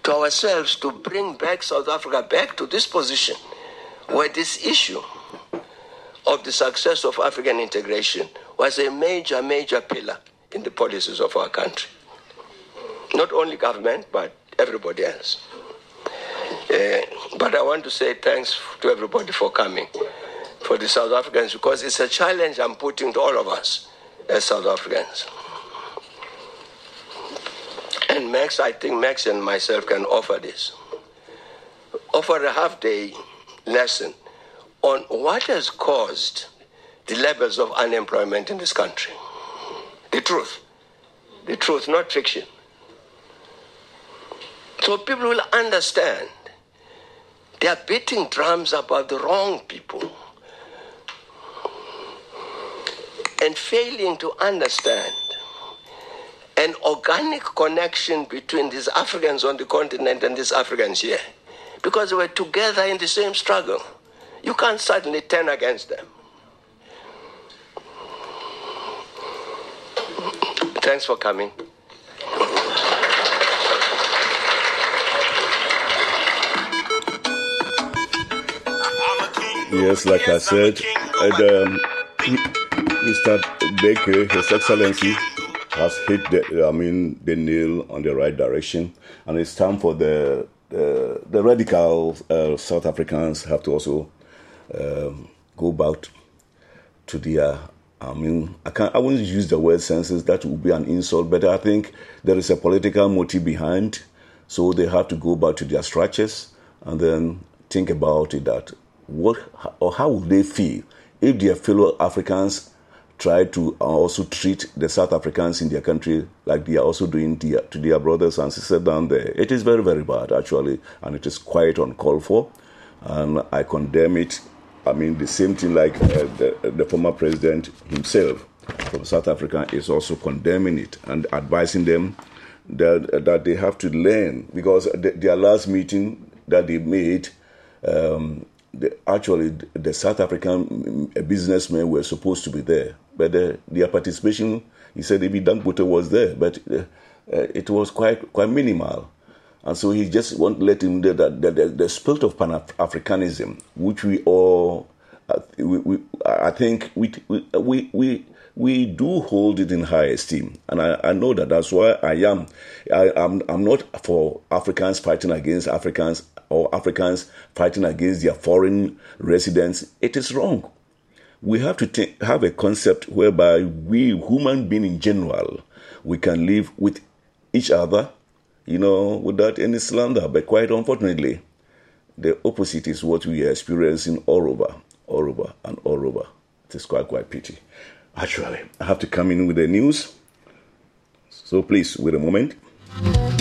to ourselves to bring back South Africa back to this position where this issue of the success of African integration was a major, major pillar in the policies of our country. Not only government, but everybody else. But I want to say thanks to everybody for coming, for the South Africans, because it's a challenge I'm putting to all of us as South Africans. And Max, I think Max and myself can offer this. Offer a half-day lesson on what has caused the levels of unemployment in this country. The truth, not fiction. So people will understand. They are beating drums about the wrong people and failing to understand an organic connection between these Africans on the continent and these Africans here, because they were together in the same struggle. You can't suddenly turn against them. Thanks for coming. Yes, like I said, Mr. Baker, His Excellency, has hit the nail on the right direction, and it's time for the radical South Africans have to also go back to their. I wouldn't use the word census. That would be an insult, but I think there is a political motive behind, so they have to go back to their structures and then think about it. That how would they feel if their fellow Africans try to also treat the South Africans in their country like they are also doing to their brothers and sisters down there? It is very, very bad, actually, and it is quite uncalled for, and I condemn it. I mean, the same thing like the former president himself from South Africa is also condemning it and advising them that they have to learn, because their last meeting that they made, actually, the South African businessmen were supposed to be there, but their participation, he said, maybe Dangote was there, but it was quite minimal. And so he just won't let him know that the spirit of Pan-Africanism, which we all, I think we do hold it in high esteem, and I know that. That's why I'm not for Africans fighting against Africans or Africans fighting against their foreign residents. It is wrong. We have to have a concept whereby we, human beings in general, we can live with each other, without any slander. But quite unfortunately, the opposite is what we are experiencing all over. It is quite pity. Actually, I have to come in with the news. So please, wait a moment.